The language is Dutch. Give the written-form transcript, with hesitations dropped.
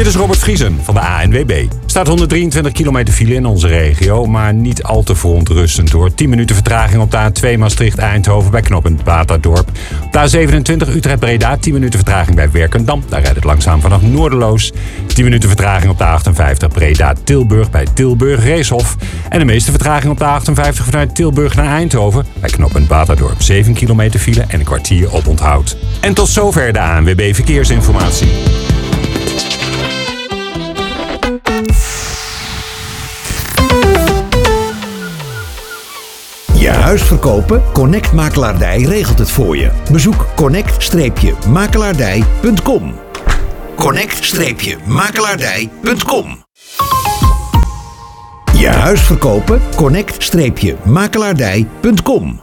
Dit is Robert Vriesen van de ANWB. Staat 123 kilometer file in onze regio, maar niet al te verontrustend hoor. 10 minuten vertraging op de A2 Maastricht-Eindhoven bij knooppunt Baterdorp. Op de A27 Utrecht-Breda, 10 minuten vertraging bij Werkendam. Daar rijdt het langzaam vanaf Noorderloos. 10 minuten vertraging op de A58 Breda-Tilburg bij Tilburg-Reeshof. En de meeste vertraging op de A58 vanuit Tilburg naar Eindhoven bij knooppunt Baterdorp. 7 kilometer file en een kwartier op onthoud. En tot zover de ANWB Verkeersinformatie. Je huis verkopen? Connect Makelaardij regelt het voor je. Bezoek connect-makelaardij.com. Connect-makelaardij.com. Je huis verkopen? Connect-makelaardij.com.